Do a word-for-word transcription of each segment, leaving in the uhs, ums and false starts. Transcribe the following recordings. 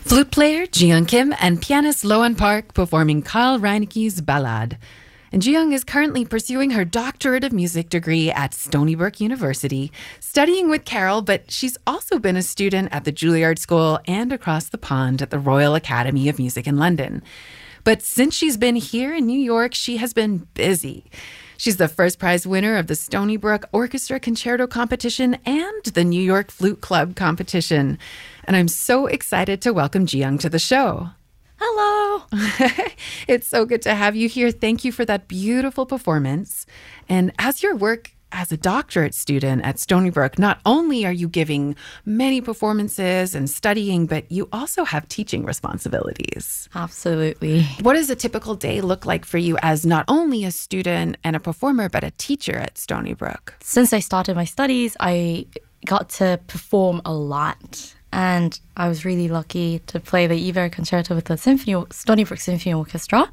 Flute player Ji-young Kim and pianist Loan Park performing Carl Reineke's Ballade. And Ji-young is currently pursuing her doctorate of music degree at Stony Brook University, studying with Carol, but she's also been a student at the Juilliard School and across the pond at the Royal Academy of Music in London. But since she's been here in New York, she has been busy. She's the first prize winner of the Stony Brook Orchestra Concerto Competition and the New York Flute Club Competition. And I'm so excited to welcome Ji-young to the show. Hello. It's so good to have you here. Thank you for that beautiful performance. And as your work as a doctorate student at Stony Brook, not only are you giving many performances and studying, but you also have teaching responsibilities. Absolutely. What does a typical day look like for you as not only a student and a performer, but a teacher at Stony Brook? Since I started my studies, I got to perform a lot. And I was really lucky to play the Iver Concerto with the Symphony, Stony Brook Symphony Orchestra.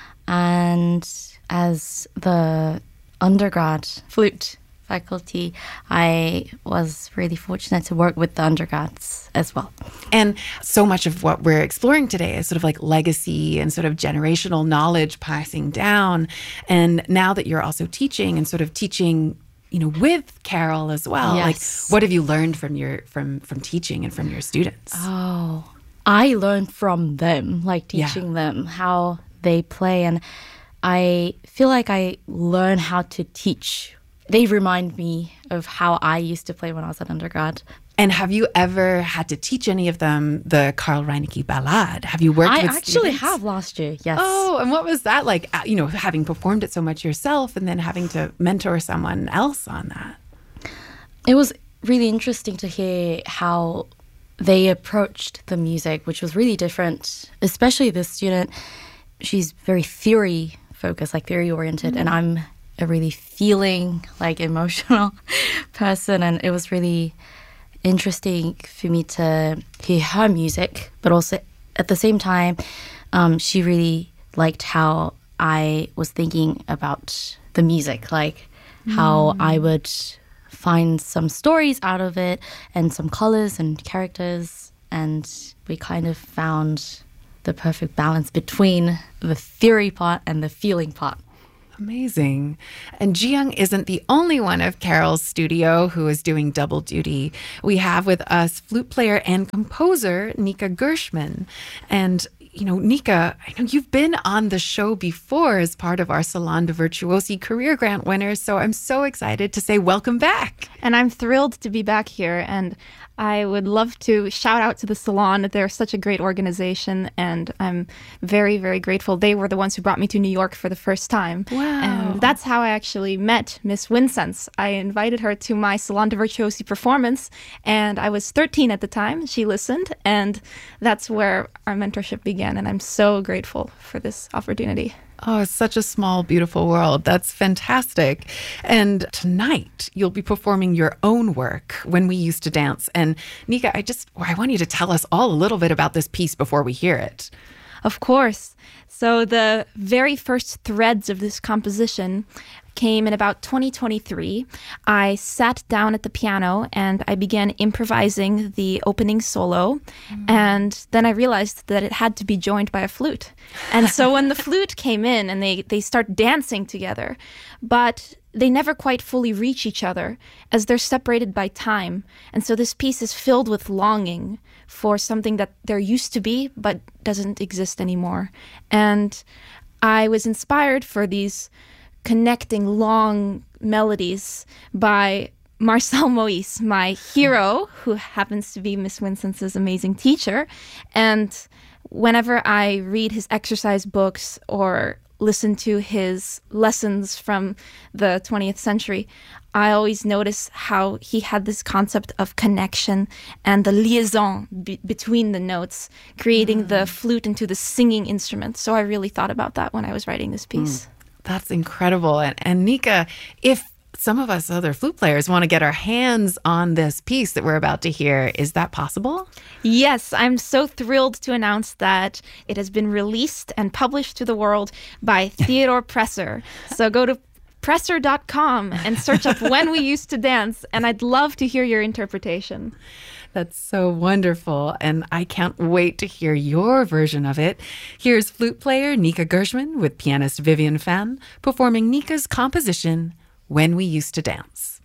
And as the undergrad flute faculty, I was really fortunate to work with the undergrads as well. And so much of what we're exploring today is sort of like legacy and sort of generational knowledge passing down. And now that you're also teaching and sort of teaching, you know, with Carol as well, yes. like what have you learned from your from from teaching and from your students? Oh, I learned from them, like teaching yeah. them how they play, and I feel like I learn how to teach. They remind me of how I used to play when I was an undergrad. And have you ever had to teach any of them the Carl Reineke Ballade? Have you worked I with I actually students? have last year, yes. Oh, and what was that like, you know, having performed it so much yourself and then having to mentor someone else on that? It was really interesting to hear how they approached the music, which was really different, especially this student. She's very theory focused, like theory oriented, mm-hmm. and I'm a really feeling, like emotional person, and it was really interesting for me to hear her music, but also at the same time, um, she really liked how I was thinking about the music, like mm. how I would find some stories out of it and some colors and characters, and we kind of found the perfect balance between the theory part and the feeling part. Amazing. And Ji-young isn't the only one of Carol's studio who is doing double duty. We have with us flute player and composer Nika Gershman. And, you know, Nika, I know you've been on the show before as part of our Salon de Virtuosi Career Grant winners, so I'm so excited to say welcome back. And I'm thrilled to be back here, and I would love to shout out to the Salon. They're such a great organization, and I'm very, very grateful. They were the ones who brought me to New York for the first time. Wow. And that's how I actually met Miss Winsense. I invited her to my Salon de Virtuosi performance, and I was thirteen at the time. She listened, and that's where our mentorship began, and I'm so grateful for this opportunity. Oh, it's such a small, beautiful world. That's fantastic. And tonight, you'll be performing your own work, When We Used to Dance. And Nika, I just, I want you to tell us all a little bit about this piece before we hear it. Of course. So the very first threads of this composition came in about twenty twenty-three. I sat down at the piano and I began improvising the opening solo. Mm. And then I realized that it had to be joined by a flute. And so when the flute came in and they, they start dancing together, but they never quite fully reach each other as they're separated by time. And so this piece is filled with longing for something that there used to be but doesn't exist anymore. And I was inspired for these connecting long melodies by Marcel Moïse, my hero, who happens to be Miss Winsense's amazing teacher. And whenever I read his exercise books or listen to his lessons from the twentieth century, I always notice how he had this concept of connection and the liaison be- between the notes, creating mm. the flute into the singing instrument. So I really thought about that when I was writing this piece. Mm. That's incredible. And, and Nika, if some of us other flute players want to get our hands on this piece that we're about to hear, is that possible? Yes, I'm so thrilled to announce that it has been released and published to the world by Theodore Presser. So go to presser dot com and search up When We Used to Dance, and I'd love to hear your interpretation. That's so wonderful. And I can't wait to hear your version of it. Here's flute player Nika Gershman with pianist Vivian Fan performing Nika's composition, When We Used to Dance.